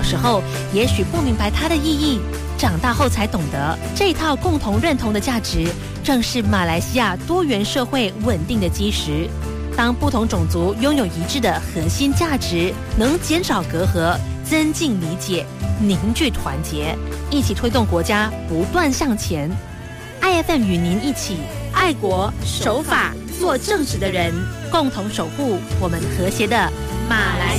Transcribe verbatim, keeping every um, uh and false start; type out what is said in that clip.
时候也许不明白它的意义，长大后才懂得，这套共同认同的价值正是马来西亚多元社会稳定的基石。当不同种族拥有一致的核心价值，能减少隔阂，增进理解，凝聚团结，一起推动国家不断向前。I F M 与您一起爱国守法，做正直的人，共同守护我们和谐的马来